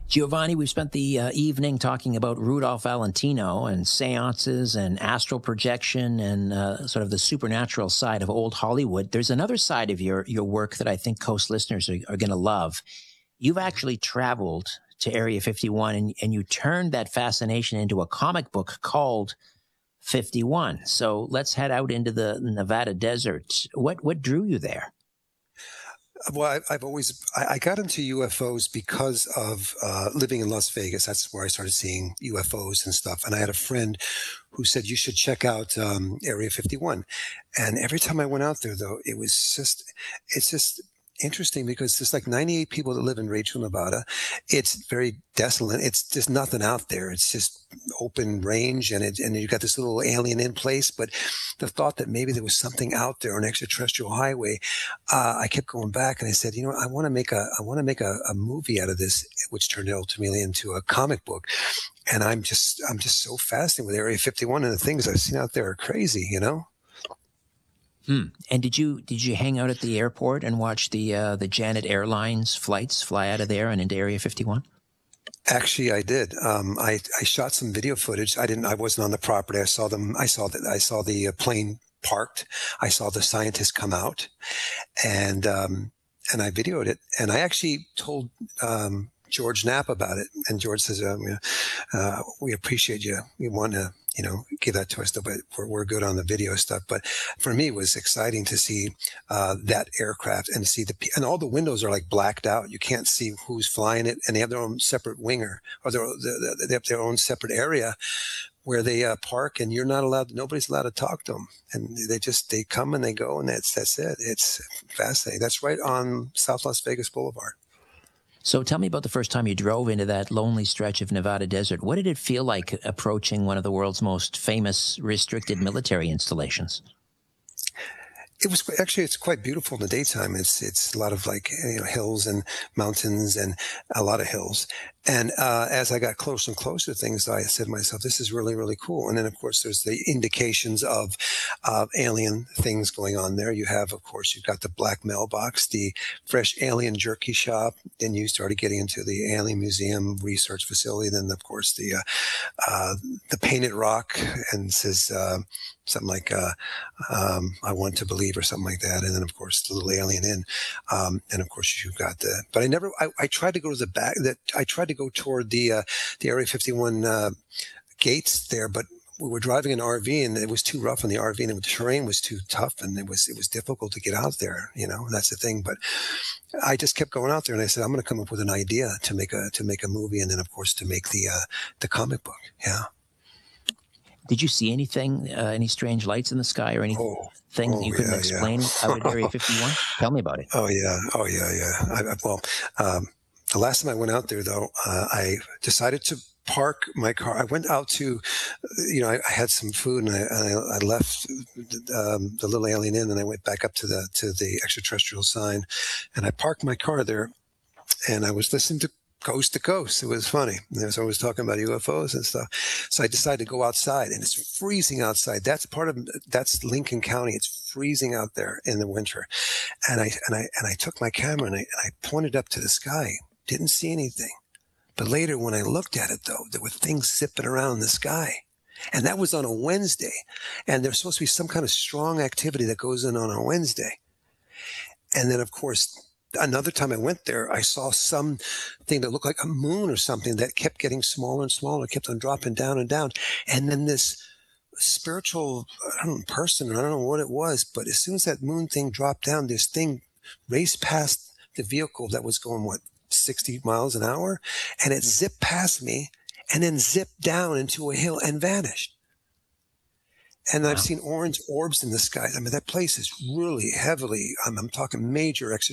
Giovanni, we've spent the evening talking about Rudolph Valentino and seances and astral projection and sort of the supernatural side of old Hollywood. There's another side of your work that I think Coast listeners are going to love. You've actually traveled to Area 51 and you turned that fascination into a comic book called 51. So let's head out into the Nevada desert. What drew you there? Well, I got into UFOs because of living in Las Vegas. That's where I started seeing UFOs and stuff. And I had a friend who said, you should check out Area 51. And every time I went out there, though, it's just interesting because there's like 98 people that live in Rachel, Nevada. It's very desolate. It's just nothing out there. It's just open range, and you got this little alien in place. But the thought that maybe there was something out there, an extraterrestrial highway, I kept going back, and I said, I want to make a movie out of this, which turned ultimately into a comic book. And I'm just so fascinated with Area 51, and the things I've seen out there are crazy. And did you hang out at the airport and watch the Janet Airlines flights fly out of there and into Area 51? Actually, I did. I shot some video footage. I wasn't on the property. I saw them. I saw the plane parked. I saw the scientists come out, and I videoed it. And I actually told George Knapp about it. And George says, "We appreciate you. We want to." Give that to us, but we're good on the video stuff. But for me, it was exciting to see that aircraft and see and all the windows are like blacked out. You can't see who's flying it, and they have their own separate winger, or they have their own separate area where they park, and nobody's allowed to talk to them, and they come and they go, and that's it. It's fascinating. That's right on South Las Vegas Boulevard. So tell me about the first time you drove into that lonely stretch of Nevada desert. What did it feel like approaching one of the world's most famous restricted military installations? It's quite beautiful in the daytime. It's a lot of hills and mountains and a lot of hills. And as I got closer and closer to things, I said to myself, this is really, really cool. And then, of course, there's the indications of alien things going on there. You've got the black mailbox, the fresh alien jerky shop. Then you started getting into the alien museum research facility. Then, of course, the painted rock, and it says something like I want to believe or something like that. And then, of course, the little alien inn. And, of course, you've got but I tried to go to the back. I tried to go toward the Area 51 gates there, but we were driving an RV, and it was too rough on the RV, and the terrain was too tough, and it was difficult to get out there. That's the thing. But I just kept going out there, and I said, I'm going to come up with an idea to make a movie, and then, of course, to make the comic book. Yeah. Did you see anything, any strange lights in the sky or anything you couldn't explain out at Area 51? Tell me about it. Oh, yeah. The last time I went out there, though, I decided to park my car. I went out to, I had some food, and I left the little alien inn, and I went back up to the extraterrestrial sign, and I parked my car there, and I was listening to Coast to Coast. It was funny. There's always talking about UFOs and stuff. So I decided to go outside, and it's freezing outside. That's Lincoln County. It's freezing out there in the winter. And I took my camera and I pointed up to the sky. Didn't see anything. But later when I looked at it, though, there were things zipping around in the sky. And that was on a Wednesday. And there's supposed to be some kind of strong activity that goes on a Wednesday. And then, of course, another time I went there, I saw something that looked like a moon or something that kept getting smaller and smaller, kept on dropping down and down. And then this spiritual person, I don't know what it was, but as soon as that moon thing dropped down, this thing raced past the vehicle that was going, 60 miles an hour? And it zipped past me and then zipped down into a hill and vanished. And I've seen orange orbs in the sky. I mean, that place is really heavily, I'm talking major